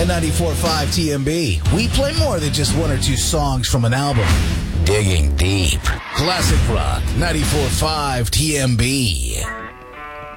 At 94.5 TMB, we play more than just one or two songs from an album. Digging deep. Classic Rock, 94.5 TMB.